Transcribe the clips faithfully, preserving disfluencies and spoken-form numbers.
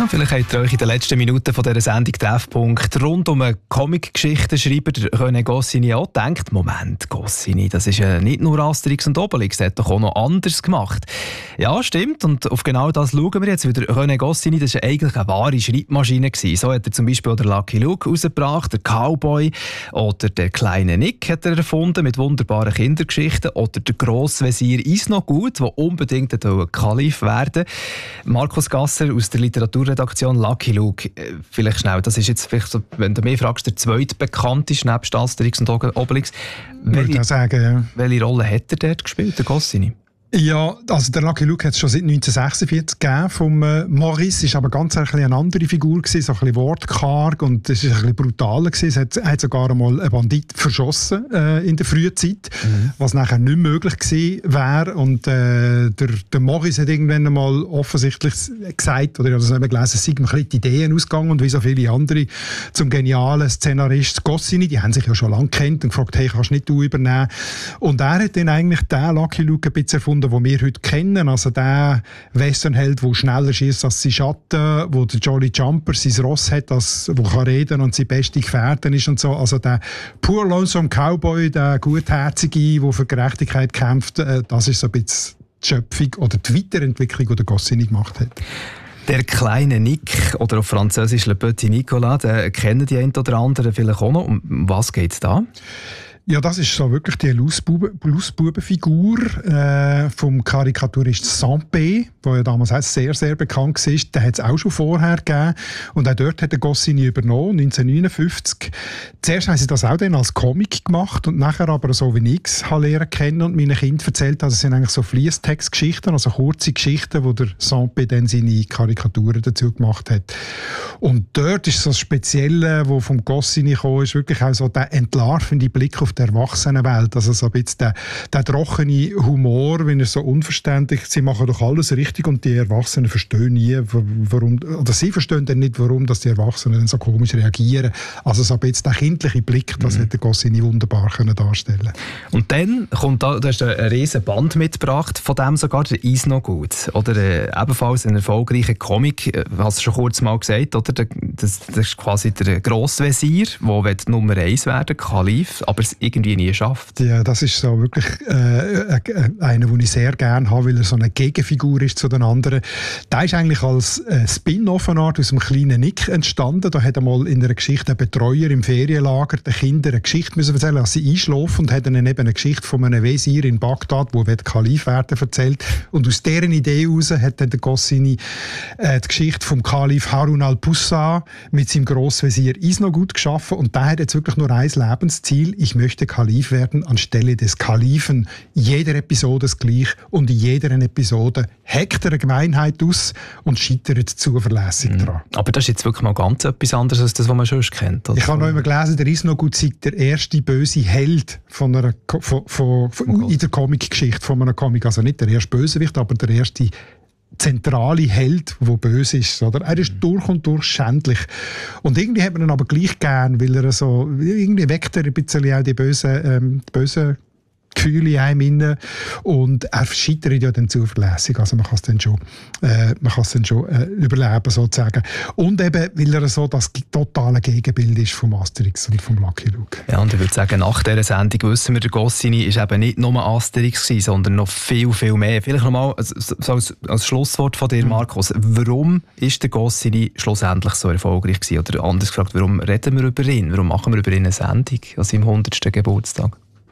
Vielleicht habt ihr euch in den letzten Minuten von dieser Sendung Treffpunkt rund um einen Comic-Geschichtenschreiber, René Goscinny, auch gedacht, Moment, Goscinny, das ist ja nicht nur Asterix und Obelix, der hat doch auch noch anders gemacht. Ja, stimmt, und auf genau das schauen wir jetzt wieder. René Goscinny, das war eigentlich eine wahre Schreibmaschine gewesen. So hat er zum Beispiel den Lucky Luke rausgebracht, der Cowboy, oder der kleine Nick hat er erfunden mit wunderbaren Kindergeschichten, oder der Grossvezier Isnogut, der unbedingt ein Kalif werden. Markus Gasser aus der Literaturredaktion Lucky Luke. Vielleicht schnell, das ist jetzt, vielleicht so, wenn du mich fragst, der zweitbekannteste nebst Asterix und Obelix. Welche, ich sagen, ja. welche Rolle hat er dort gespielt, der Goscinny? Ja, also der Lucky Luke hat es schon seit neunzehnhundertsechsundvierzig gegeben vom äh, Maurice, ist aber ganz ein eine andere Figur gewesen, so ein bisschen wortkarg und es ist ein bisschen brutaler gewesen. Es hat, er hat sogar einmal einen Bandit verschossen äh, in der frühen Zeit, mhm. was nachher nicht möglich gewesen wäre. Und äh, der, der Maurice hat irgendwann einmal offensichtlich gesagt, oder ich habe das nicht gelesen, es sind ein bisschen die Ideen ausgegangen und wie so viele andere zum genialen Szenarist Goscinny, die haben sich ja schon lange kennt und gefragt, hey, kannst nicht du übernehmen? Und er hat dann eigentlich den Lucky Luke ein bisschen erfunden, den wir heute kennen, also der Westernheld, der schneller schießt als sein Schatten, wo der Jolly Jumper sein Ross hat, das, wo kann reden und sein beste Gefährten ist und so. Also der pur lonesome Cowboy, der Gutherzige, der für Gerechtigkeit kämpft, das ist so ein bisschen die Schöpfung oder die Weiterentwicklung, die der Goscinny gemacht hat. Der kleine Nick, oder auf Französisch Le Petit Nicolas, den kennen die einen oder anderen vielleicht auch noch. Um was geht es da? Ja, das ist so wirklich die Lausbubenfigur äh, vom Karikaturist Sampé, der ja damals auch sehr, sehr bekannt war. Den hat es auch schon vorher gegeben. Und auch dort hat der Goscinny übernommen, neunzehnhundertneunundfünfzig. Zuerst haben sie das auch dann als Comic gemacht und nachher aber so, wie ich es lernen kennen und meinen Kindern erzählt habe, das sind eigentlich so Fließtextgeschichten, also kurze Geschichten, wo der Sampé dann seine Karikaturen dazu gemacht hat. Und dort ist so das Spezielle, was vom Goscinny kam, ist wirklich auch so der entlarvende Blick auf die Erwachsenenwelt. Also so ein bisschen der, der trockene Humor, wenn er so unverständlich, sie machen doch alles richtig und die Erwachsenen verstehen nie, warum, oder sie verstehen dann nicht, warum dass die Erwachsenen dann so komisch reagieren. Also so ein bisschen der kindliche Blick, das mhm. hätte Goscinny wunderbar können darstellen. Und dann kommt da, du hast einen riesen Band mitgebracht, von dem sogar der Isnogut, oder äh, ebenfalls ein erfolgreicher Comic, äh, hast du schon kurz mal gesagt, oder? Der, das, das ist quasi der Grossvezier, der Nummer eins werden, Kalif, aber es irgendwie nie schafft. Ja, das ist so wirklich äh, einer, den ich sehr gerne habe, weil er so eine Gegenfigur ist zu den anderen. Der ist eigentlich als äh, Spin-off eine Art aus dem kleinen Nick entstanden. Da hat er mal in einer Geschichte ein Betreuer im Ferienlager den Kindern eine Geschichte müssen erzählen, als sie einschlafen, und hat ihnen eben eine Geschichte von einem Wesir in Bagdad, der Kalif werden erzählt. Und aus deren Idee heraus hat dann der Goscinny äh, die Geschichte vom Kalif Harun al-Bussa mit seinem Grossvezier Isnogut geschaffen. Und der hat jetzt wirklich nur ein Lebensziel: Ich möchte Kalif werden anstelle des Kalifen. Jeder Episode ist gleich und in jeder Episode hackt er eine Gemeinheit aus und scheitert zuverlässig mhm. daran. Aber das ist jetzt wirklich mal ganz etwas anderes als das, was man schon kennt. Also ich habe noch einmal gelesen, der Isnogut sei der erste böse Held von einer, von, von, von, oh in der Comic-Geschichte von einem Comic. Also nicht der erste Bösewicht, aber der erste zentrale Held, der böse ist. Oder? Er ist mhm. durch und durch schändlich. Und irgendwie hat man ihn aber gleich gern, weil er so, irgendwie weckt er ein bisschen auch die bösen, ähm, bösen Gefühle in einem. Und er scheitert ja dann zuverlässig. Also man kann es dann schon, äh, man kann es dann schon äh, überleben, sozusagen. Und eben, weil er so das totale Gegenbild ist vom Asterix und vom Lucky Luke. Ja, und ich würde sagen, nach dieser Sendung wissen wir, der Goscinny ist eben nicht nur Asterix gewesen, sondern noch viel, viel mehr. Vielleicht nochmal so als, als Schlusswort von dir, Markus. Warum ist der Goscinny schlussendlich so erfolgreich gewesen? Oder anders gefragt, warum reden wir über ihn? Warum machen wir über ihn eine Sendung an seinem hundertsten Geburtstag?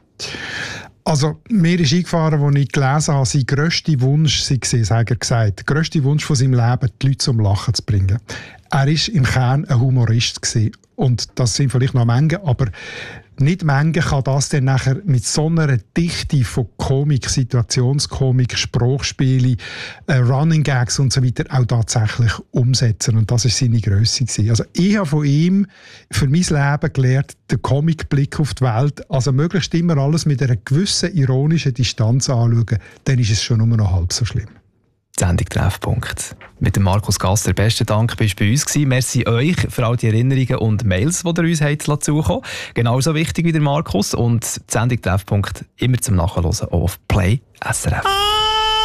Also, mir ist eingefahren, als ich gelesen habe, sein grösster Wunsch sei, hat er gesagt, der grösste Wunsch von seinem Leben, die Leute zum Lachen zu bringen. Er war im Kern ein Humorist gewesen. Und das sind vielleicht noch Mengen, aber nicht Mengen kann das dann nachher mit so einer Dichte von Komik, Situationskomik, Sprachspiele, äh, Running Gags und so weiter auch tatsächlich umsetzen. Und das war seine Grösse gewesen. Also ich habe von ihm für mein Leben gelernt, den Comic-Blick auf die Welt, also möglichst immer alles mit einer gewissen ironischen Distanz anschauen, dann ist es schon nur noch halb so schlimm. Sendung Treffpunkt. Mit dem Markus Gasser. Besten Dank, bist du bei uns gewesen. Merci euch für all die Erinnerungen und Mails, die ihr uns habt zukommen. Genauso wichtig wie der Markus. Und die Sendung Treffpunkt immer zum Nachhören auch auf Play S R F.